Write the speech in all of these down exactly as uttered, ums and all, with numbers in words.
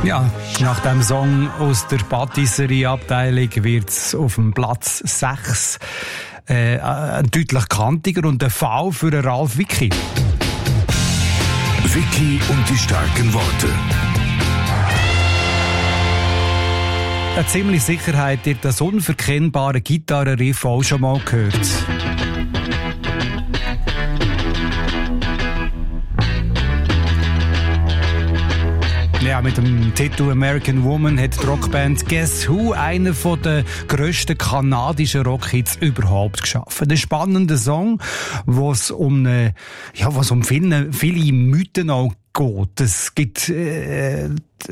Ja, nach dem Song aus der Patisserie-Abteilung wird es auf dem Platz sechs äh, deutlich kantiger und ein Fall für den Ralf Wicki. Wicki und die starken Worte. Eine ziemliche Sicherheit, ihr das unverkennbare Gitarrenriff auch schon mal gehört. Ja, mit dem Titel American Woman hat die Rockband Guess Who einen der grössten kanadischen Rockhits überhaupt geschaffen. Ein spannender Song, wo es um, eine, ja, was um viele, viele Mythen auch geht. Es gibt äh,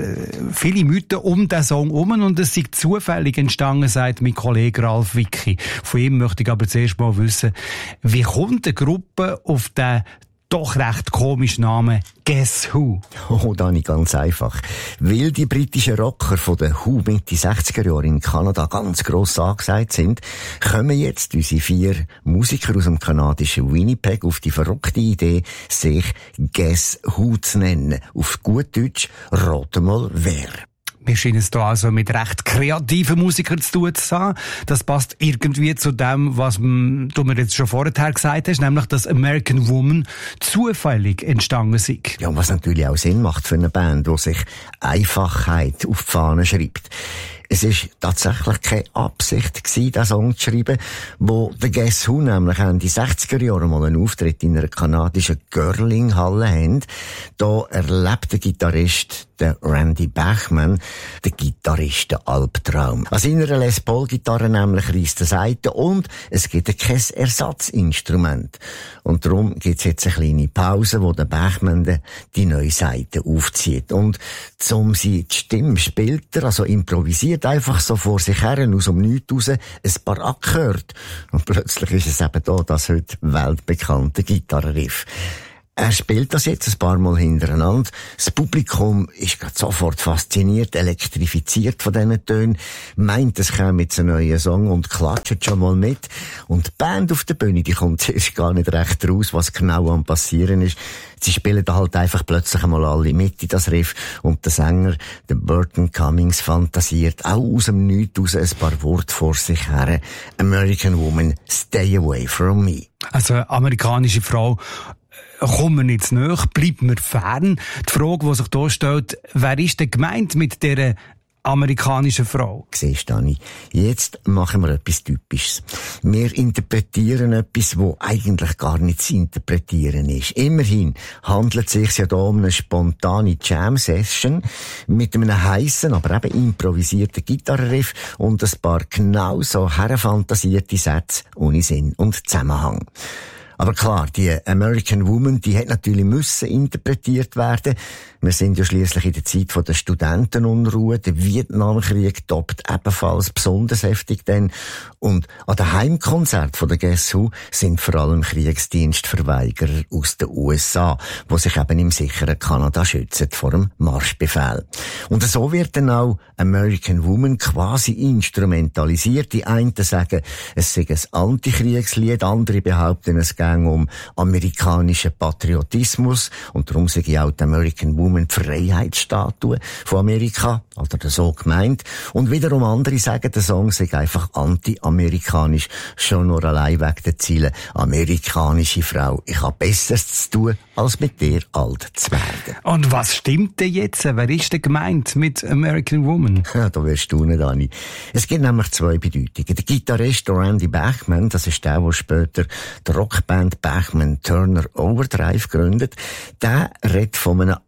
viele Mythen um diesen Song herum und es ist zufällig entstanden, sagt mein Kollege Ralf Wicki. Von ihm möchte ich aber zuerst mal wissen, wie kommt eine Gruppe auf den doch recht komischen Namen Guess Who? Oh, Dani, ganz einfach. Weil die britischen Rocker von den Who Mitte sechziger Jahre in Kanada ganz gross angesagt sind, kommen jetzt unsere vier Musiker aus dem kanadischen Winnipeg auf die verrückte Idee, sich Guess Who zu nennen. Auf gut Deutsch, rate mal wer. Wir scheinen es hier also mit recht kreativen Musikern zu tun zu haben. Das passt irgendwie zu dem, was du mir jetzt schon vorher gesagt hast, nämlich, dass American Woman zufällig entstanden ist. Ja, und was natürlich auch Sinn macht für eine Band, die sich Einfachheit auf die Fahne schreibt. Es ist tatsächlich keine Absicht gewesen, diesen Song zu schreiben, wo der Guess Who nämlich Ende sechziger Jahre mal einen Auftritt in einer kanadischen Girling-Halle haben. Da erlebt der Gitarrist, der Randy Bachman, der Gitarristen-Albtraum. An seiner Les Paul-Gitarre nämlich reisst er Saiten und es gibt kein Ersatzinstrument. Und darum gibt's jetzt eine kleine Pause, wo der Bachman die neue Saite aufzieht. Und um sie die Stimme spielt er, also improvisiert einfach so vor sich her, aus dem Nichts raus, ein paar Akkorde. Und plötzlich ist es eben da, das heute weltbekannte Gitarrenriff. Er spielt das jetzt ein paar Mal hintereinander. Das Publikum ist gerade sofort fasziniert, elektrifiziert von diesen Tönen, meint, es käme jetzt ein neuer Song und klatscht schon mal mit. Und die Band auf der Bühne, die kommt zuerst gar nicht recht raus, was genau am passieren ist. Sie spielen da halt einfach plötzlich einmal alle mit in das Riff und der Sänger, der Burton Cummings, fantasiert auch aus dem Nichts raus ein paar Worte vor sich her. American Woman, stay away from me. Also, amerikanische Frau, kommen wir nicht näher, bleibt mir fern. Die Frage, die sich hier stellt, wer ist denn gemeint mit dieser amerikanischen Frau? Siehst du, Dani, jetzt machen wir etwas Typisches. Wir interpretieren etwas, das eigentlich gar nicht zu interpretieren ist. Immerhin handelt es sich ja hier um eine spontane Jam-Session mit einem heissen, aber eben improvisierten Gitarrenriff und ein paar genau so herfantasierte Sätze ohne Sinn und Zusammenhang. Aber klar, die American Woman, die hat natürlich müssen interpretiert werden. Wir sind ja schliesslich in der Zeit von der Studentenunruhe. Der Vietnamkrieg toppt ebenfalls besonders heftig denn. Und an den Heimkonzert von der Guess Who sind vor allem Kriegsdienstverweigerer aus den U S A, die sich eben im sicheren Kanada schützen vor dem Marschbefehl. Und so wird dann auch American Woman quasi instrumentalisiert. Die einen sagen, es sei ein Antikriegslied, andere behaupten, es gehe um amerikanischen Patriotismus und darum sei auch die American Woman die Freiheitsstatue von Amerika, oder so gemeint. Und wiederum andere sagen, der Song sei einfach anti-amerikanisch, schon nur allein wegen der Ziele. Amerikanische Frau, ich habe Besseres zu tun, als mit dir alt zu werden. Und was stimmt denn jetzt? Wer ist denn gemeint mit American Woman? Ja, da wirst du nicht, Dani. Es gibt nämlich zwei Bedeutungen. Der Gitarrist Randy Bachman, das ist der, der später die Rockband Bachman Turner Overdrive gründet, der redet von einem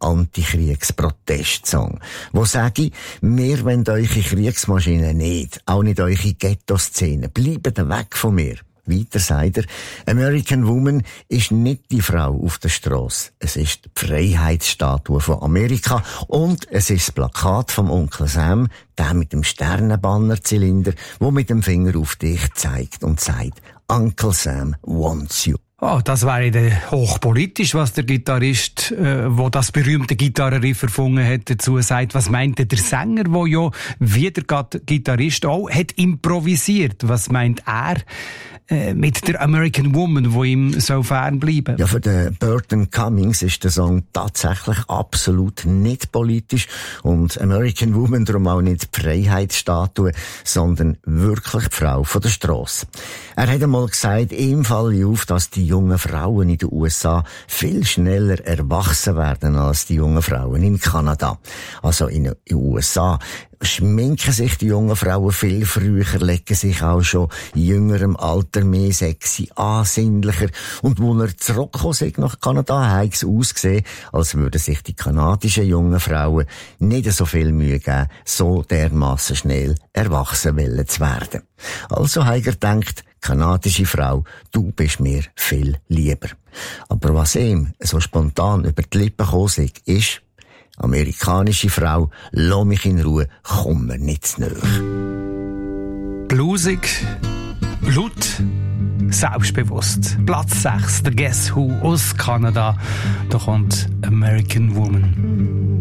Antikriegsprotestsong, wo sage ich, wir wollen eure Kriegsmaschinen nicht, auch nicht eure Ghetto-Szene, bleibt weg von mir. Weiter sagt er, American Woman ist nicht die Frau auf der Strasse. Es ist die Freiheitsstatue von Amerika und es ist das Plakat vom Onkel Sam, der mit dem Sternenbannerzylinder, wo mit dem Finger auf dich zeigt und sagt, Uncle Sam wants you. Oh, das wäre hochpolitisch, was der Gitarrist, äh, wo das berühmte Gitarrenriff erfunden hat, dazu sagt. Was meint der Sänger, der ja wie der Gitarrist auch hat improvisiert? Was meint er äh, mit der American Woman, wo ihm so fern bleiben? Ja, für den Burton Cummings ist der Song tatsächlich absolut nicht politisch und American Woman darum auch nicht die Freiheitsstatue, sondern wirklich die Frau von der Strasse. Er hat einmal gesagt, ihm falle auf, dass die jungen Frauen in den U S A viel schneller erwachsen werden als die jungen Frauen in Kanada. Also in den U S A schminken sich die jungen Frauen viel früher, legen sich auch schon in jüngerem Alter mehr sexy, ansinnlicher. Und wo er zurückgekommen ist nach Kanada, hat es ausgesehen, als würden sich die kanadischen jungen Frauen nicht so viel Mühe geben, so dermassen schnell erwachsen wollen zu werden. Also hat er gedacht, kanadische Frau, du bist mir viel lieber. Aber was ihm so spontan über die Lippen gekommen ist, ist, amerikanische Frau, lass mich in Ruhe, komm mir nicht zu nahe. Blusig, laut, selbstbewusst. Platz sechs, der Guess Who aus Kanada. Da kommt American Woman.